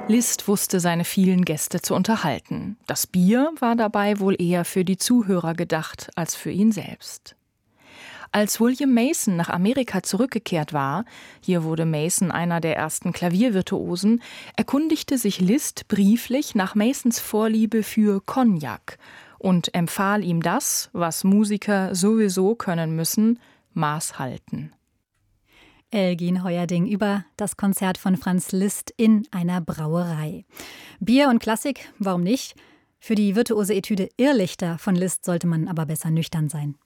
Liszt wusste seine vielen Gäste zu unterhalten. Das Bier war dabei wohl eher für die Zuhörer gedacht als für ihn selbst. Als William Mason nach Amerika zurückgekehrt war, hier wurde Mason einer der ersten Klaviervirtuosen, erkundigte sich Liszt brieflich nach Masons Vorliebe für Cognac und empfahl ihm das, was Musiker sowieso können müssen: Maß halten. Elgin Heuerding über das Konzert von Franz Liszt in einer Brauerei. Bier und Klassik, warum nicht? Für die virtuose Etüde Irrlichter von Liszt sollte man aber besser nüchtern sein.